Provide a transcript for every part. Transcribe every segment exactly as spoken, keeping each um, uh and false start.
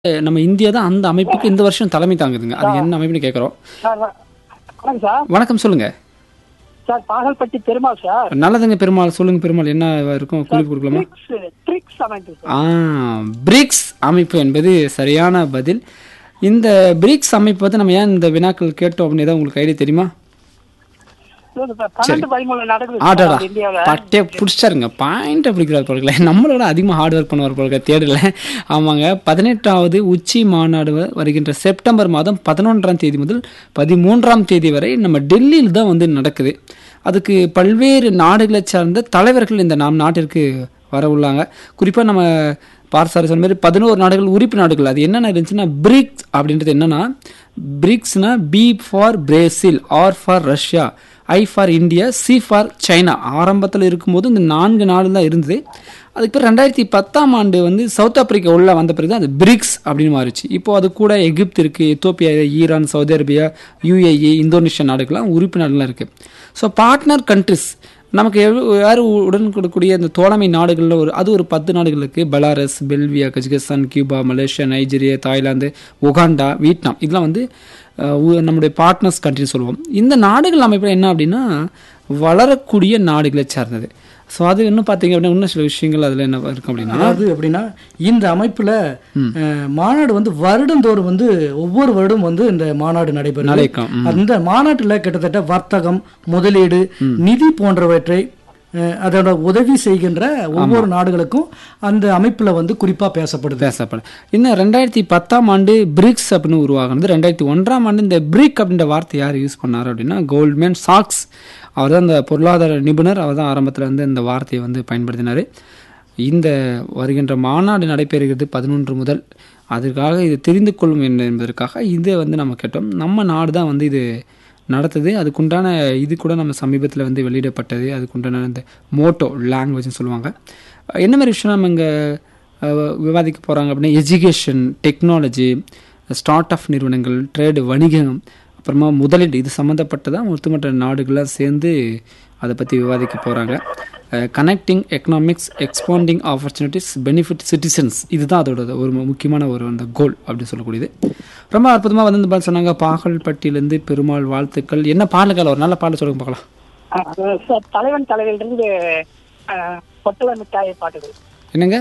நம்ம இந்தியா தான் அந்த அமைப்புக்கு இந்த வருஷம் தலைமை தாங்குதுங்க. அது என்ன அமைப்புன்னு கேட்குறோம். சார் வ- வணக்கம் சார். வணக்கம் சொல்லுங்க. Sir Bagalpatti Perumal sir. நல்லதுங்க பெருமாள், சொல்லுங்க பெருமாள், என்ன இருக்கும் குறிப்பு கொடுக்கலாமா? ட்ரிக்ஸ் ட்ரிக்ஸ் அமைப்பு சார். ஆ பிரிக்ஸ் அமைப்பு என்பது சரியான பதில். இந்த பிரிக்ஸ் அமைப்பு வந்து நம்ம ஏன் இந்த வினாக்கள் கேட்டோம் அப்படின்னு ஏதாவது உங்களுக்கு ஐடியா தெரியுமா? இது சார் பன்னெண்டு பதிமூணு நடக்குது ஆடாடா சார் இந்தியாவில். பட்டே பிடிச்சாருங்க, பாயிண்ட்டை பிடிக்கிறார் பொருட்களை நம்மளோட அதிகமாக ஹார்ட் ஒர்க் பண்ணுவார் பொருட்களை தேடல. ஆமாங்க, பதினெட்டாவது உச்சி மாநாடு வ- வருகின்ற செப்டம்பர் மாதம் பதினொன்றாம் தேதி முதல் பதிமூன்றாம் தேதி வரை நம்ம டெல்லியில் தான் வந்து நடக்குது. அதுக்கு பல்வேறு நாடுகளை சார்ந்த தலைவர்கள் இந்த நாம் நாட்டிற்கு வர உள்ளாங்க. குறிப்பாக நம்ம பார்சாரி சொன்ன மாதிரி பதினோரு நாடுகள் உறுப்பு நாடுகள். அது என்னென்ன இருந்துச்சுன்னா பிரிக்ஸ் அப்படின்றது என்னன்னா, பிரிக்ஸ்னா B for Brazil, R for Russia, I for India, C for China. ஆரம்பத்தில் இருக்கும்போது இந்த நான்கு நாடு தான் இருந்தது. அதுக்கு பிறகு ரெண்டாயிரத்தி பத்தாம் ஆண்டு வந்து சவுத் ஆப்பிரிக்கா உள்ள வந்த பிறகு தான் அது பிரிக்ஸ் அப்படின்னு மாறிச்சு. இப்போ அது கூட எகிப்து இருக்குது, Ethiopia, Iran, Saudi Arabia, UAE, Indonesia நாடுகள்லாம் உறுப்பு நாடுலாம் இருக்குது. ஸோ பார்ட்னர் கண்ட்ரிஸ் நமக்கு எவ்வளோ யார் உடன் கொடுக்கக்கூடிய இந்த தோழமை நாடுகளில் ஒரு அது ஒரு பத்து நாடுகள் இருக்குது. Belarus, பெல்வியா, Kazakhstan, Cuba, Malaysia, Nigeria, Thailand, Uganda, Vietnam. இதெல்லாம் வந்து அஹ், உ- நம்முடைய பார்ட்னர்ஸ் கண்ட்ரின்னு சொல்லுவோம். இந்த நாடுகள் அமைப்பில் என்ன அப்படின்னா வளரக்கூடிய நாடுகளை சார்ந்தது. ஸோ அது இன்னும் பார்த்தீங்க அப்படின்னா இன்னும் சில விஷயங்கள் அதில் என்ன இருக்கும் அப்படின்னா, அதாவது எப்படின்னா இந்த அமைப்புல அஹ், மாநாடு வந்து வருடந்தோறும் வந்து ஒவ்வொரு வருடம் வந்து இந்த மாநாடு நடைபெறும். நடக்கும். ம். அந்த மாநாட்டுல கிட்டத்தட்ட வர்த்தகம், முதலீடு, நிதி போன்றவற்றை அஹ், அதோட உதவி செய்கின்ற ஒவ்வொரு நாடுகளுக்கும் அந்த அமைப்புல வந்து குறிப்பா பேசப்படுது. பேசப்படும். இன்னும் ரெண்டாயிரத்தி பத்தாம் ஆண்டு பிரிக்ஸ் அப்படின்னு உருவாகுனது. ரெண்டாயிரத்தி ஒன்றாம் ஆண்டு இந்த பிரிக் அப்படின்ற வார்த்தை யார் யூஸ் பண்ணார் அப்படின்னா கோல்ட்மேன் சாக்ஸ். அவர் தான் இந்த பொருளாதார நிபுணர். அவர் தான் ஆரம்பத்தில் வந்து இந்த வார்த்தையை வந்து பயன்படுத்தினார். இந்த வருகின்ற மாநாடு நடைபெறுகிறது பதினொன்று முதல். அதற்காக இது தெரிந்து கொள்ளும் என்ன- என்பதற்காக இதை வந்து நம்ம கேட்டோம். நம்ம நாடு தான் வந்து இது நடத்துது. அதுக்குண்டான இது கூட நம்ம சமீபத்தில் வந்து வெளியிடப்பட்டது. அதுக்குண்டான இந்த மோட்டோ லாங்குவேஜ்னு சொல்லுவாங்க. என்ன மாதிரி விஷயம் நம்ம இங்கே விவாதிக்க போகிறாங்க அப்படின்னா எஜுகேஷன், டெக்னாலஜி, ஸ்டார்ட் அப் நிறுவனங்கள், ட்ரேடு, வணிகம், அப்புறமா முதலீடு, இது சம்மந்தப்பட்டதான் ஒட்டுமொத்த நாடுகளாக சேர்ந்து அதை பற்றி விவாதிக்க போகிறாங்க. Connecting economics, expanding opportunities, benefit citizens, இதுதான் அதோட ஒரு மு- முக்கியமான ஒரு அந்த கோல் அப்படின்னு சொல்லக்கூடியது. ரொம்ப அற்புதமாக வந்து இந்த பால் சொன்னாங்க. பாகல்பட்டியிலேருந்து பெருமாள், வாழ்த்துக்கள். என்ன பாடல்கள், ஒரு நல்ல பாடல் சொல்லுங்க பார்க்கலாம். அஹ், சார் தலைவன் தலைவிலிருந்து அஹ், பொட்டல மிட்டாயை பாட்டுகள். என்னங்க?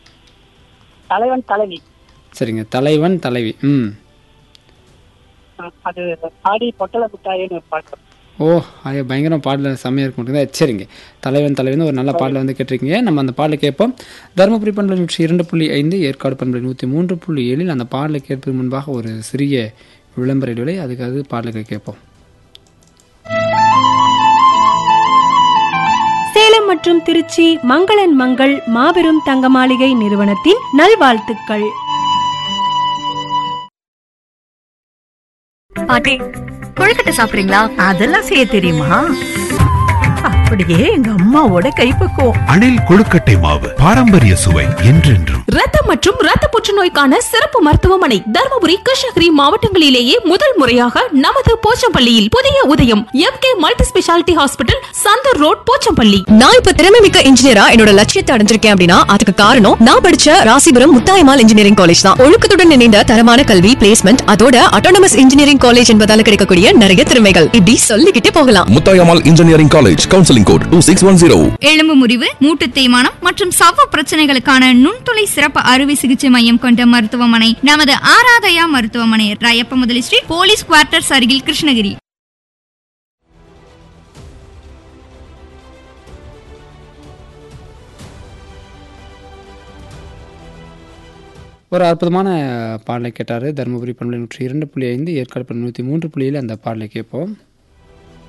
தலைவன் தலைவி. சரிங்க, தலைவன் தலைவி. ம் அஹ், அது ஆடி பொட்டல மிட்டாயின்னு ஒரு பாட்டு. ஓ, ஐயா பயங்கரம், பாடல செம்மையாக இருக்க மாட்டேங்குது. சரிங்க, தலைவன் தலைவன் ஒரு நல்ல பாடலை வந்து கேட்டிருக்கீங்க. நம்ம அந்த பாடலை கேட்போம். தருமபுரி பண்பலை நூற்றி இரண்டு புள்ளி ஐந்து, ஏற்காடு பண்பலை நூற்றி மூன்று புள்ளி ஏழில் அந்த பாடலை கேட்பதற்கு முன்பாக ஒரு சிறிய விளம்பர இடைவெளி. அதுக்காக பாடல்களை கேட்போம். சேலம் மற்றும் திருச்சி மங்களன் மங்கள் மாபெரும் தங்க மாளிகை நிறுவனத்தின் நல்வாழ்த்துக்கள். பாட்டி கொழுக்கட்டை சாப்பிடுறீங்களா? அதெல்லாம் செய்ய தெரியுமா? அப்படியே எங்க அம்மாவோட கைப்பக்குவம். அணில் கொழுக்கட்டை மாவு, பாரம்பரிய சுவை என்றென்றும். ரத்தம் மற்றும் ரத்த புற்றுநோய்க்கான சிறப்பு மருத்துவமனை தர்மபுரி, கிருஷ்ணகிரி மாவட்டங்களிலேயே முதல் முறையாக நமது போச்சம்பள்ளியில் புதிய உதயம் M K multi speciality hospital, Santoor road, Pochampalli. நான் இப்ப திறமை மிக்க இன்ஜினியரா என்னோட லட்சியத்தை அடைஞ்சிருக்கேன் அப்படின்னா அதுக்கு காரணம் நான் படிச்ச ராசிபுரம் முத்தாயம்மாள் இன்ஜினியரிங் காலேஜ் தான். ஒழுக்கத்துடன் இணைந்த தரமான கல்வி, பிளேஸ்மெண்ட், அதோட அட்டானமஸ் இன்ஜினியரிங் காலேஜ் என்பதால கிடைக்கக்கூடிய நிறைய திறமைகள் இப்படி சொல்லிக்கிட்டே போகலாம். Muthayammal engineering college, counselling code two six one zero. எலும்பு முறிவு, மூட்டு தேய்மானம் மற்றும் சவ்வு பிரச்சனைகளுக்கான நுண்துளை சிறப்பு அறுவை சிகிச்சை மையம் கொண்ட மருத்துவமனை நமது ஆராதயா மருத்துவமனை, ராயப்ப முதலி ஸ்ட்ரீட், போலீஸ் குவார்ட்டர்ஸ் அருகில், கிருஷ்ணகிரி. ஒரு அற்புதமான பாடலை கேட்டார். தருமபுரி பண்பலை நூற்றி இரண்டு புள்ளி ஐந்து, ஏற்காடு பண்பலை நூற்றி மூன்று புள்ளியில் அந்த பாடலை கேட்போம்.